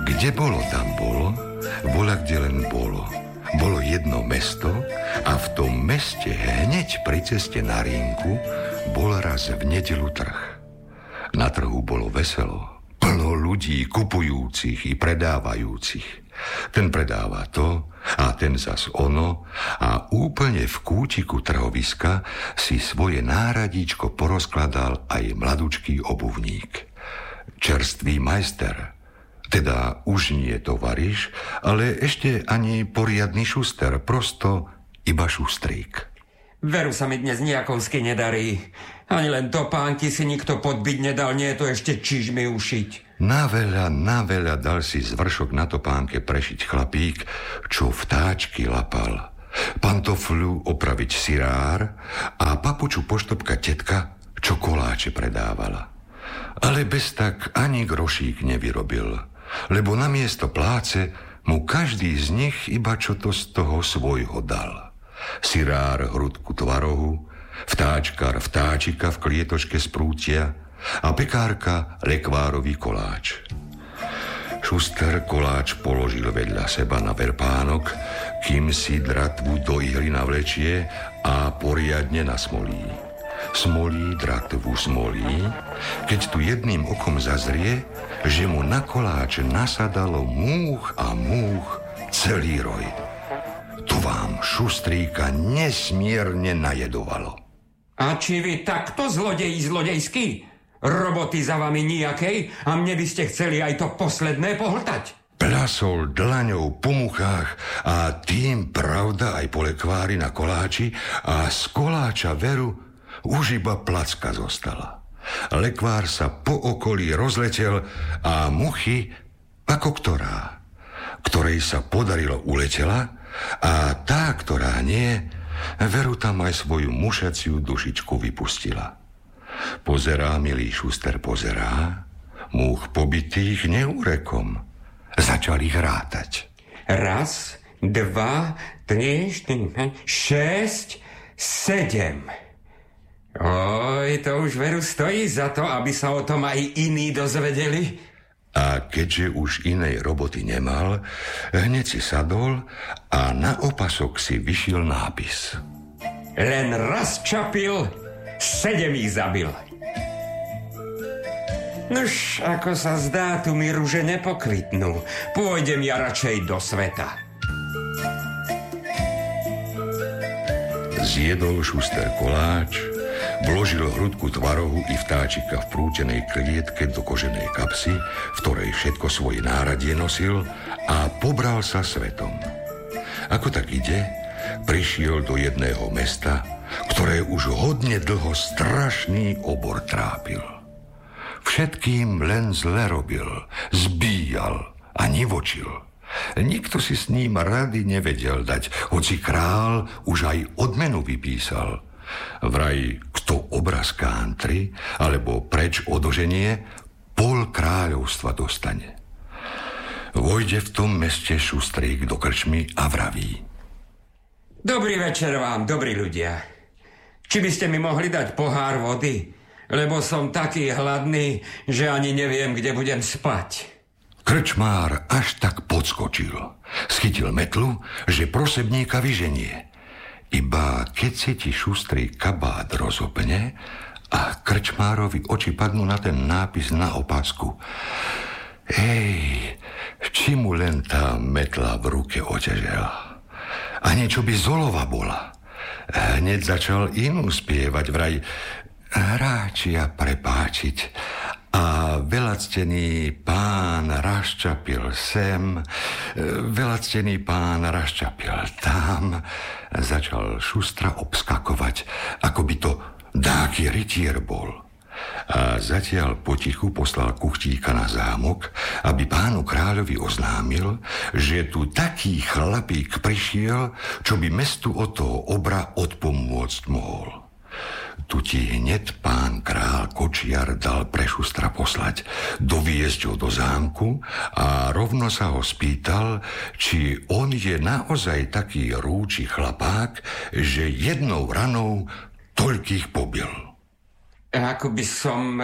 Kde bolo, tam bolo, bola kde len bolo. Bolo jedno mesto a v tom meste hneď pri ceste na rinku bol raz v nedeľu trh. Na trhu bolo veselo, plno ľudí kupujúcich i predávajúcich. Ten predáva to a ten zas ono a úplne v kútiku trhoviska si svoje náradíčko porozkladal aj mladučký obuvník. Čerstvý majster, teda už nie tovariš, ale ešte ani poriadny šuster, prosto iba šustrík. Veru sa mi dnes nejakovsky nedarí. Ani len topánky si nikto podbiť nedal, nie je to ešte čižmy ušiť. Na veľa dal si zvršok na topánke prešiť chlapík, čo vtáčky lapal. Pantofľu opraviť sirár a papuču poštopka tetka, čo koláče predávala. Ale bez tak ani grošík nevyrobil, lebo namiesto pláce mu každý z nich iba čo to z toho svojho dal. Sirár hrudku tvarohu, vtáčkar vtáčika v klietočke z prútia a pekárka lekvárový koláč. Šuster koláč položil vedľa seba na verpánok, kým si dratvu do ihly navlečie a poriadne nasmolí. Smolí, dratvu smolí, keď tu jedným okom zazrie, že mu na koláč nasadalo múch a múch celý roj. To vám šustríka nesmierne najedovalo. A či vy takto zlodejský? Roboty za vami nijakej a mne by ste chceli aj to posledné pohltať? Plasol dlaňou po muchách a tým pravda aj po lekvári na koláči a z koláča veru už iba placka zostala. Lekvár sa po okolí rozletel a muchy, ako ktorej sa podarilo uletela a tá, ktorá nie, veru tam aj svoju mušaciu dušičku vypustila. Pozerá, milý šuster, pozerá, múch pobitých neurekom. Začal ich rátať. 1, 2, 3, 4, 5, 6, 7. Oj, to už veru stojí za to, aby sa o tom aj iní dozvedeli. A keďže už inej roboty nemal, hneď si sadol a na opasok si vyšiel nápis. Len raz čapil, 7 ich zabil. Nož, ako sa zdá, tu mi ruže nepokvitnú. Pôjdem ja radšej do sveta. Zjedol šuster koláč, vložil hrudku tvarohu i vtáčika v prútenej klietke do koženej kapsy, v ktorej všetko svoje náradie nosil, a pobral sa svetom. Ako tak ide, prišiel do jedného mesta, ktoré už hodne dlho strašný obor trápil. Všetkým len zle robil, zbíjal a nivočil. Nikto si s ním rady nevedel dať, hoci král už aj odmenu vypísal. Vraj, kto obraz kántri, alebo preč odoženie, pol kráľovstva dostane. Vojde v tom meste šustrík do krčmy a vraví. Dobrý večer vám, dobrí ľudia. Či by ste mi mohli dať pohár vody? Lebo som taký hladný, že ani neviem, kde budem spať. Krčmár až tak podskočil. Schytil metlu, že prosebníka vyženie. Iba keď si ti šustrý kabát rozopne a krčmárovi oči padnú na ten nápis na opasku. Či mu len tá metla v ruke oťažela. A niečo by zolova bola. Hneď začal inú spievať, vraj hráčia prepáčiť. A veľactený pán raščapil sem, veľactený pán raščapil tam. Začal šustra obskakovať, ako by to dáky rytier bol. A zatiaľ potichu poslal kuchtíka na zámok, aby pánu kráľovi oznámil, že tu taký chlapík prišiel, čo by mestu od toho obra odpomôcť mohol. Tu ti hneď pán král Kočiar dal pre šustra poslať, doviesť ho do zámku a rovno sa ho spýtal, či on je naozaj taký rúči chlapák, že jednou ranou toľkých pobil. Ako by som...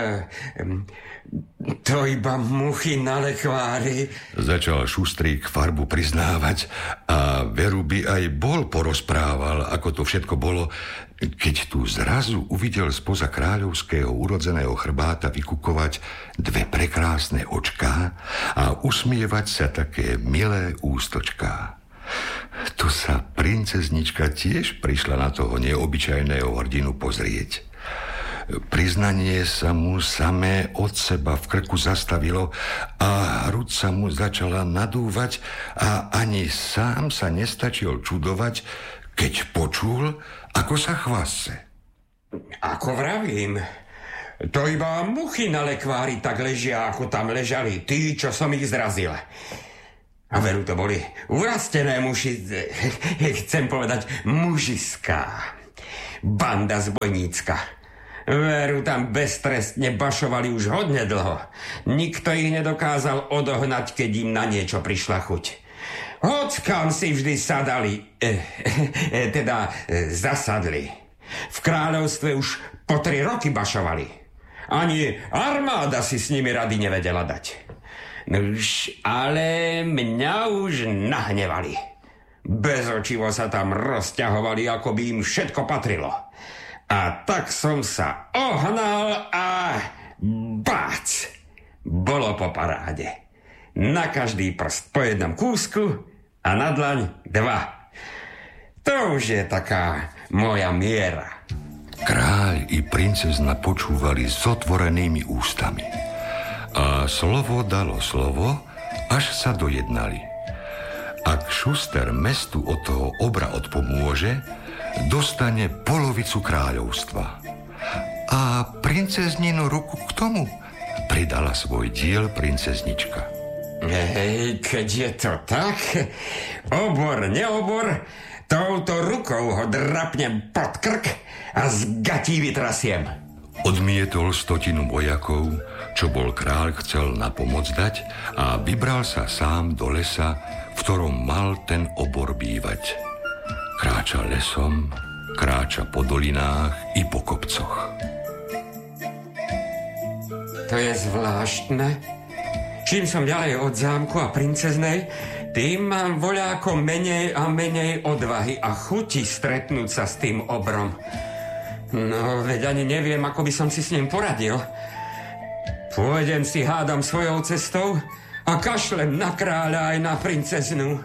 To iba muchy na lekvári. Začal Šustrík farbu priznávať a veru by aj bol porozprával, ako to všetko bolo, keď tu zrazu uvidel spoza kráľovského urodzeného chrbáta vykukovať dve prekrásne očká a usmievať sa také milé ústočká. Tu sa princeznička tiež prišla na toho neobyčajného hrdinu pozrieť. Priznanie sa mu samé od seba v krku zastavilo a hruď sa mu začala nadúvať a ani sám sa nestačil čudovať, keď počul, ako sa chvase. Ako vravím, to iba muchy na lekvári tak ležia, ako tam ležali tí, čo som ich zrazil. A veru to boli urastené muši, chcem povedať mužiská, banda zbojnícka. Veru tam beztrestne bašovali už hodne dlho. Nikto ich nedokázal odohnať, keď im na niečo prišla chuť. Hockam si vždy sadali, zasadli. V kráľovstve už po 3 roky bašovali. Ani armáda si s nimi rady nevedela dať. Ale mňa už nahnevali. Bezočivo sa tam rozťahovali, ako by im všetko patrilo. A tak som sa ohnal a bác! Bolo po paráde. Na každý prst po jednom kúsku a na dlaň 2. To už je taká moja miera. Kráľ i princezna počúvali s otvorenými ústami. A slovo dalo slovo, až sa dojednali. Ak Šuster mestu od toho obra odpomôže, dostane polovicu kráľovstva. A princezninu ruku k tomu pridala svoj diel princeznička. Keď je to tak, obor, neobor, touto rukou ho drapnem pod krk a z gatí vytrasiem. Odmietol 100 vojakov, čo bol kráľ chcel na pomoc dať, a vybral sa sám do lesa, v ktorom mal ten obor bývať. Kráča lesom, kráča po dolinách i po kopcoch. To je zvláštne. Čím som ďalej od zámku a princeznej, tým mám voľako menej a menej odvahy a chuti stretnúť sa s tým obrom. No, veď ani neviem, ako by som si s ním poradil. Pôjdem si hádam svojou cestou a kašlem na kráľa aj na princeznu.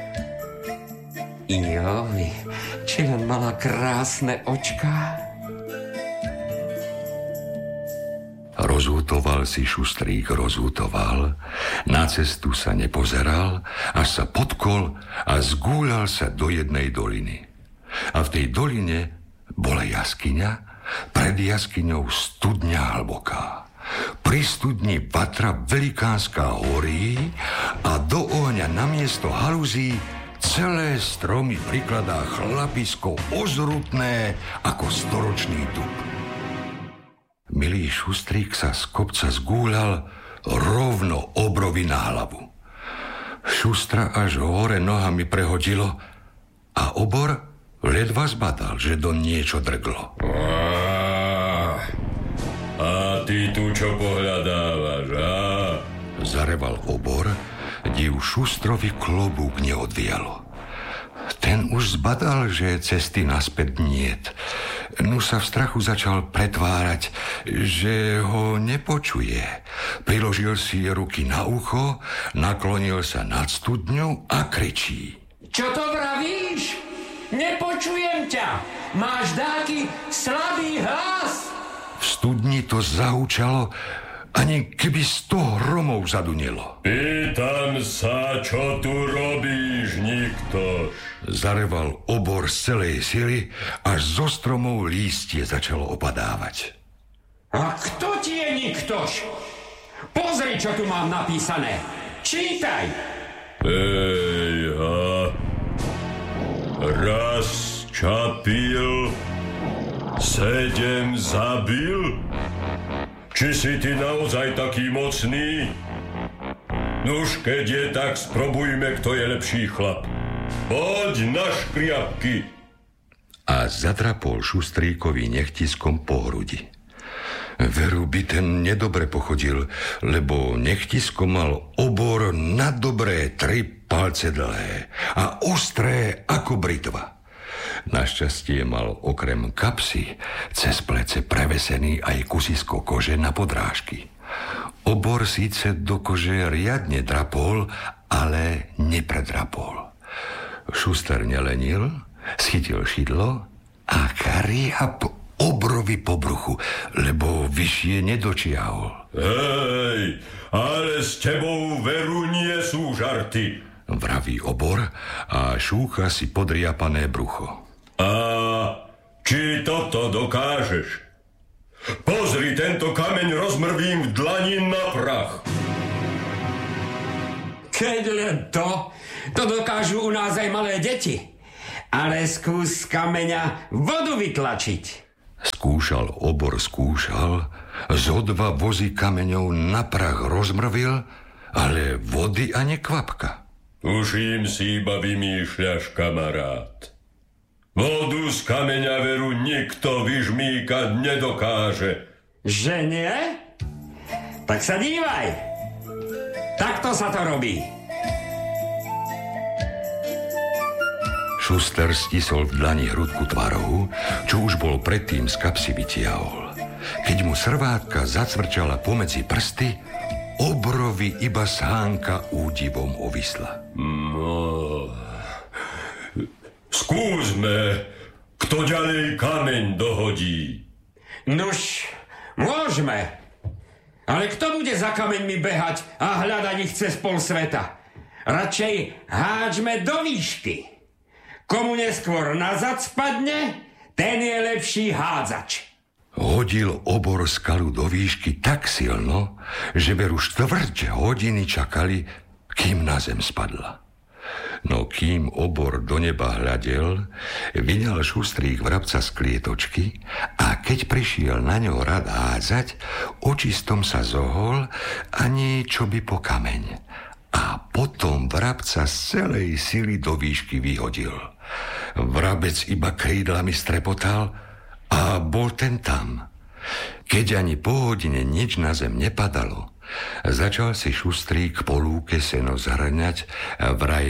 Joj, či len mala krásne očká. Rozútoval si Šustrík, rozútoval, na cestu sa nepozeral, až sa potkol a zgúľal sa do jednej doliny. A v tej doline bola jaskyňa, pred jaskyňou studňa hlboká. Pri studni vatra velikánska horí a do ohňa namiesto haluzí celé stromy prikladá chlapisko ozrutné ako storočný dub. Milý Šustrík sa z kopca zgúľal rovno obrovi na hlavu. Šustra až hore nohami prehodilo a obor ledva zbadal, že do niečo drglo. A ty tu čo pohľadávaš, á? Zareval obor, div Šustrovi klobúk neodvialo. Ten už zbadal, že cesty naspäť niet. Nu sa v strachu začal pretvárať, že ho nepočuje. Priložil si ruky na ucho, naklonil sa nad studňu a kričí. Čo to vravíš? Nepočujem ťa. Máš dáky slabý hlas. V studni to zahučalo, ani keby 100 hromov zadunelo. Pýtam sa, čo tu robíš, nikto? Zareval obor z celej sily, až zo stromov lístie začalo opadávať. A kto ti je niktož? Pozri, čo tu mám napísané. Čítaj. Raz čapil, 7 zabil? Či si ty naozaj taký mocný? Nuž, keď je tak, sprobujme, kto je lepší chlap. Poď na škriapky. A zadrapol Šustríkovi nechtiskom po hrudi. Veru by ten nedobre pochodil, lebo nechtisko mal obor na dobré 3 palce dlhé a ostré ako britva. Našťastie mal okrem kapsy cez plece prevesený aj kusisko kože na podrážky. Obor síce do kože riadne drapol, ale nepredrapol. Šuster nelenil, schytil šidlo a kriap obrovi po bruchu, lebo vyššie nedočiahol. Hej, ale s tebou veru nie sú žarty, vraví obor a šúcha si podriapané brucho. A či toto dokážeš? Pozri, tento kameň rozmrvím v dlani na prach. Keď len to dokážu u nás aj malé deti. Ale skús z kameňa vodu vytlačiť. Skúšal obor, zo 2 vozy kameňov na prach rozmrvil, ale vody ani kvapka. Tuším si iba vymýšľaš, kamarát. Vodu z kameňa veru nikto vyžmýkať nedokáže. Že nie? Tak sa dívaj. Takto sa to robí. Šuster stisol v dlani hrudku tvarohu, čo už bol predtým z kapsy vytiahol. Keď mu srvátka zacvrčala pomedzi prsty, obrovi iba sánka údivom ovisla. No, skúsme, kto ďalej kameň dohodí. Nuž, môžeme. Ale kto bude za kameňmi behať a hľadať ich cez pol sveta? Radšej háčme do výšky. Komu neskôr nazad spadne, ten je lepší hádzač. Hodil obor skalu do výšky tak silno, že veru 4 hodiny čakali, kým na zem spadla. No kým obor do neba hľadel, vyňal šustrík vrabca z klietočky a keď prišiel na ňo rad hádzať, očistom sa zohol ani čo by po kameň. A potom vrabca z celej sily do výšky vyhodil. Vrabec iba krídlami strepotal a bol ten tam. Keď ani po hodine nič na zem nepadalo, začal si šustrík po lúke seno zhrňať a vraj...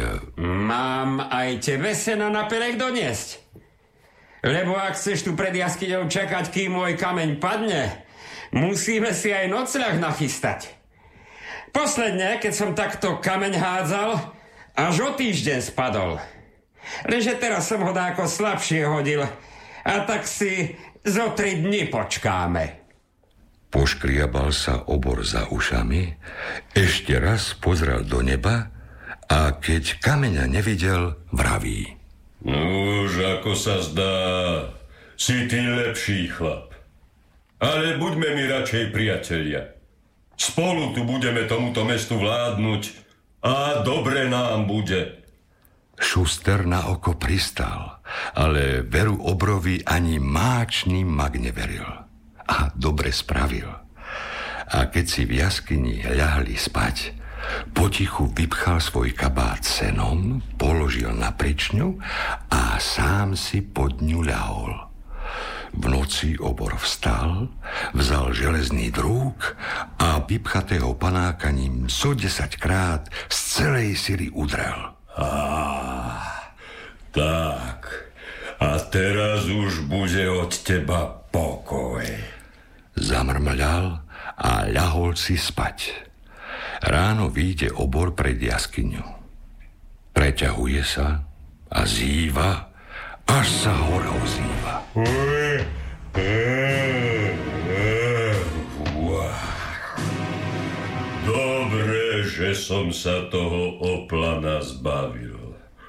Mám aj tebe sena na pelech doniesť. Lebo ak chceš tu pred jaskyňou čakať, kým môj kameň padne, musíme si aj nocľah nachystať. Posledne, keď som takto kameň hádzal, až o týždeň spadol. Lenže teraz som ho dáko slabšie hodil a tak si zo 3 dni počkáme. Poškriabal sa obor za ušami, ešte raz pozrel do neba a keď kameňa nevidel, vraví. Už ako sa zdá, si ty lepší chlap. Ale buďme mi radšej priatelia. Spolu tu budeme tomuto mestu vládnuť a dobre nám bude. Šuster na oko pristal, ale veru obrovi ani máčný mag neveril. A dobre spravil. A keď si v jaskyni ľahli spať, potichu vypchal svoj kabát senom, položil na pričňu a sám si pod ňu ľahol. V noci obor vstal, vzal železný drúg a vypchatého panákaním 10krát z celej sily udrel. Tak, a teraz už bude od teba pokoj. Zamrmľal a ľahol si spať. Ráno vyjde obor pred jaskyňu. Preťahuje sa a zýva, až sa hora ozýva. Dobre, že som sa toho oplana zbavil.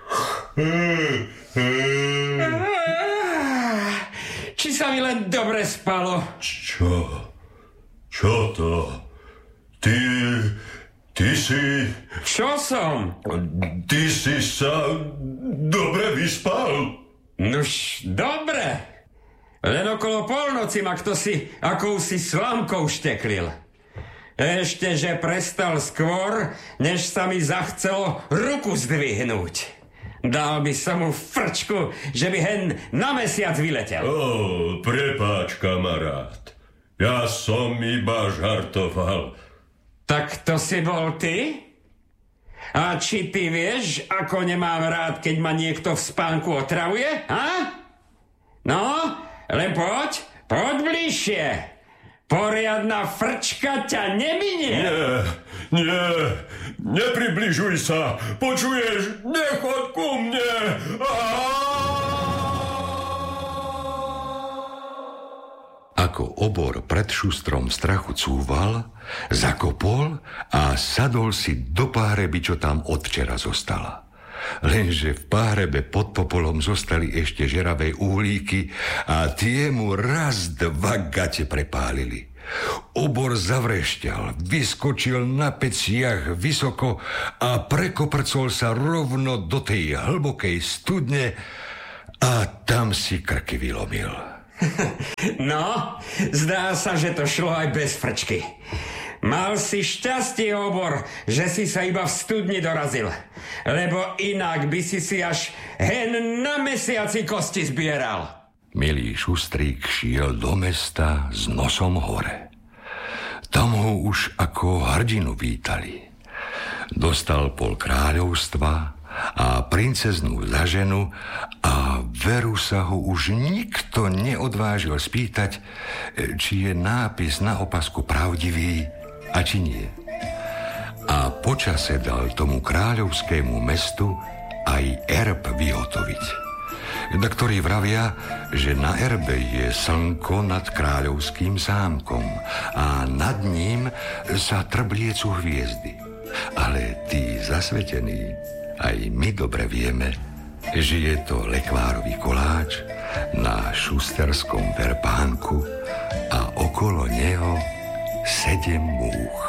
Či sa mi len dobre spalo? Čo to? Ty si... Čo som? Ty si sa dobre vyspal? Nuž, dobre. Len okolo polnoci ma ktosi akousi slamkou šteklil. Ešte, že prestal skôr, než sa mi zachcelo ruku zdvihnúť. Dal by som mu frčku, že by hen na mesiac vyletel. Prepáč, kamarát. Ja som iba žartoval. Tak to si bol ty? A či ty vieš, ako nemám rád, keď ma niekto v spánku otravuje? Ha? No, len poď bližšie. Poriadna frčka ťa neminie. Nie, nepribližuj sa. Počuješ? Nechod ku mne. Ako obor pred šustrom strachu cúval, zakopol a sadol si do páreby, čo tam od včera zostala. Lenže v párebe pod popolom zostali ešte žeravé uhlíky a tie mu raz dva gate prepálili. Obor zavrešťal, vyskočil na peciach vysoko a prekoprcol sa rovno do tej hlbokej studne a tam si krky vylomil. No, zdá sa, že to šlo aj bez frčky. Mal si šťastie, obor, že si sa iba v studni dorazil, lebo inak by si až hen na mesiaci kosti zbieral. Milý šustrík šiel do mesta s nosom hore. Tam ho už ako hrdinu vítali. Dostal pol kráľovstva a princeznú za ženu a veru sa ho už nikto neodvážil spýtať, či je nápis na opasku pravdivý a či nie. A počase dal tomu kráľovskému mestu aj erb vyhotoviť, na ktorý vravia, že na erbe je slnko nad kráľovským zámkom a nad ním sa trbliecu hviezdy. Ale tí zasvetení, aj my dobre vieme, že je to lekvárový koláč na šusterskom verpánku a okolo neho 7 múch.